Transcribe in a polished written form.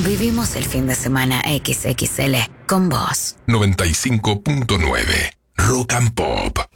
Vivimos el fin de semana XXL con vos. 95.9 Rock and Pop.